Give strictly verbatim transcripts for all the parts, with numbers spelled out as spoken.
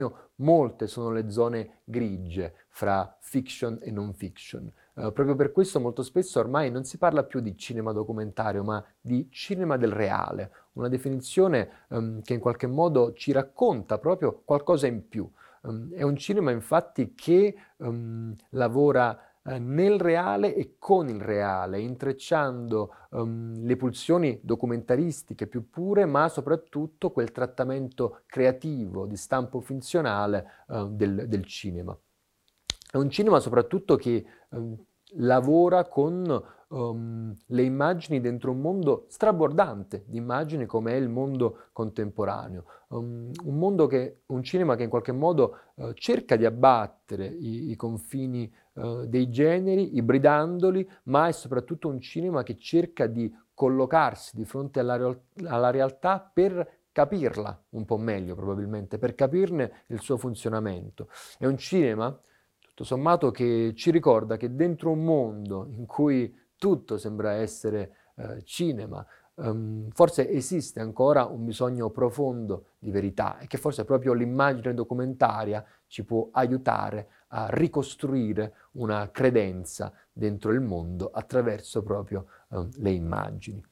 molte sono le zone grigie fra fiction e non fiction. Uh, proprio per questo molto spesso ormai non si parla più di cinema documentario, ma di cinema del reale, una definizione um, che in qualche modo ci racconta proprio qualcosa in più. Um, è un cinema infatti che um, lavora eh, nel reale e con il reale, intrecciando um, le pulsioni documentaristiche più pure, ma soprattutto quel trattamento creativo di stampo finzionale uh, del, del cinema. È un cinema soprattutto che um, lavora con um, le immagini dentro un mondo strabordante di immagini come è il mondo contemporaneo. Um, un mondo che, un cinema che in qualche modo uh, cerca di abbattere i, i confini uh, dei generi, ibridandoli, ma è soprattutto un cinema che cerca di collocarsi di fronte alla, alla realtà per capirla un po' meglio probabilmente, per capirne il suo funzionamento. È un cinema tutto sommato che ci ricorda che dentro un mondo in cui tutto sembra essere eh, cinema, um, forse esiste ancora un bisogno profondo di verità e che forse proprio l'immagine documentaria ci può aiutare a ricostruire una credenza dentro il mondo attraverso proprio um, le immagini.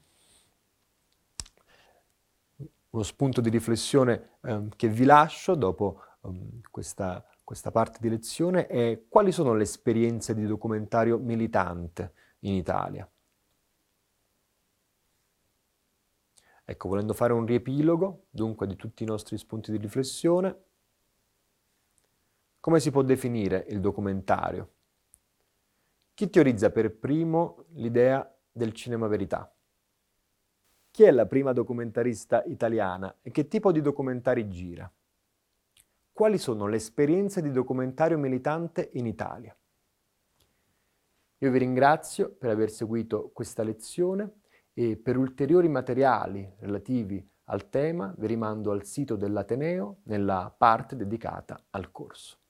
Uno spunto di riflessione um, che vi lascio dopo um, questa questa parte di lezione è quali sono le esperienze di documentario militante in Italia. Ecco, volendo fare un riepilogo, dunque, di tutti i nostri spunti di riflessione, come si può definire il documentario? Chi teorizza per primo l'idea del cinema verità? Chi è la prima documentarista italiana e che tipo di documentari gira? Quali sono le esperienze di documentario militante in Italia? Io vi ringrazio per aver seguito questa lezione e per ulteriori materiali relativi al tema vi rimando al sito dell'Ateneo nella parte dedicata al corso.